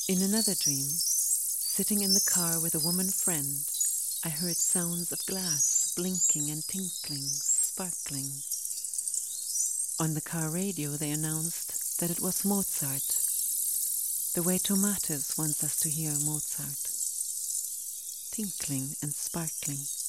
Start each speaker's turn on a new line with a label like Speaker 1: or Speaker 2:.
Speaker 1: In another dream, sitting in the car with a woman friend, I heard sounds of glass blinking and tinkling, sparkling. On the car radio they announced that it was Mozart, the way Tomatis wants us to hear Mozart. Tinkling and sparkling.